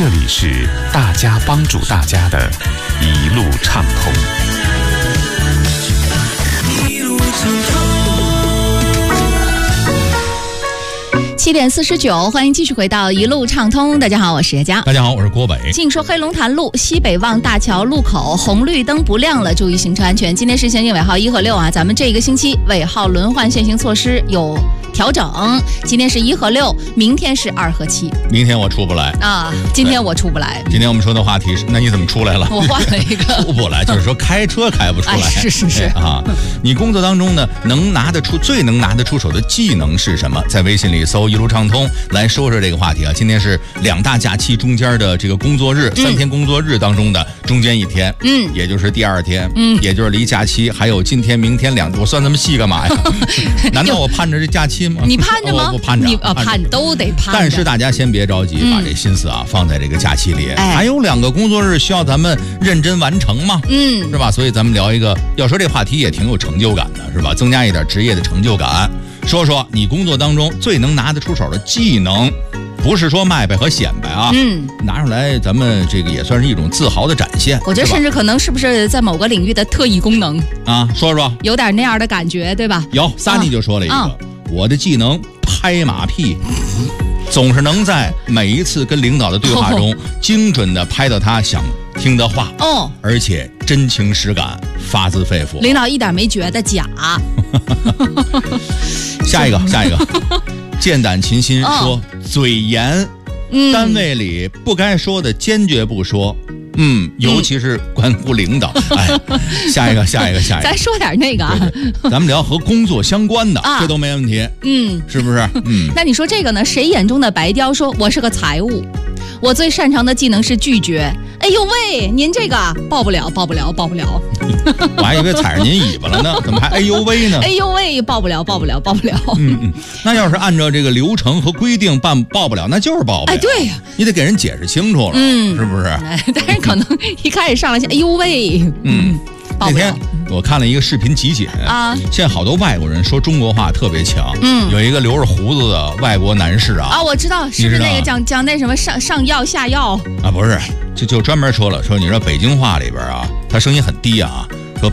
这里是大家帮助大家的一路畅通。 7点49，欢迎继续回到一路畅通。大家好，我是叶佳。 大家好，我是郭北。 近说黑龙潭路西北望大桥路口红绿灯不亮了，注意行车安全。今天是限行尾号1和6啊，咱们这个星期尾号轮换限行措施有调整。今天是1和6，明天是2和7。 明天我出不来啊，今天我出不来。 今天我们说的话题是，那你怎么出来了？ 我换了一个出不来，就是说开车开不出来。 是啊，你工作当中呢，最能拿得出手的技能是什么？在微信里搜一路畅通来说说这个话题啊。今天是2大假期中间的这个工作日，3天工作日当中的中间1天，也就是第2天，也就是离假期还有今天明天2，我算这么细干嘛呀？难道我盼着这假期吗？ 你盼着吗？ 我盼着， 你盼都得盼。 但是大家先别着急，把这心思啊放在这个假期里，还有2个工作日需要咱们认真完成嘛，是吧？所以咱们聊一个，要说这话题也挺有成就感的，是吧？增加一点职业的成就感。说说你工作当中最能拿得出手的技能，不是说卖卖和显摆啊，拿出来咱们这个也算是一种自豪的展现。 我觉得甚至可能是不是在某个领域的特异功能啊？说说， 有点那样的感觉，对吧？ 有，萨尼就说了一个，我的技能拍马屁。总是能在每一次跟领导的对话中，精准的拍到他想听的话，而且真情实感，发自肺腑。 领导一点没觉得假。 下一个，剑胆琴心说，嘴严，单位里不该说的坚决不说。尤其是关乎领导。下一个。 咱说点那个啊， 对，咱们聊和工作相关的，这都没问题。是不是？ 那你说这个呢？谁眼中的白雕说，我是个财务，我最擅长的技能是拒绝。哎呦喂，您这个报不了。 我还以为踩着您尾巴了呢，怎么还哎呦喂呢？ 哎呦喂，报不了。 那要是按照这个流程和规定报不了，那就是报不了。对呀，你得给人解释清楚了，是不是？ 但是可能一开始上来先哎呦喂， 那天我看了一个视频集锦啊，现在好多外国人说中国话特别强。有一个留着胡子的外国男士啊， 我知道，是不是那个讲那什么上药下药啊？不是，就专门说了，说你说北京话里边啊，他声音很低啊，